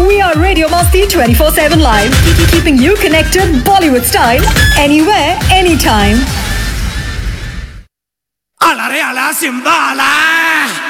We are Radio Masti 24/7 live, keeping you connected Bollywood style anywhere, anytime. Ala re ala Simbala.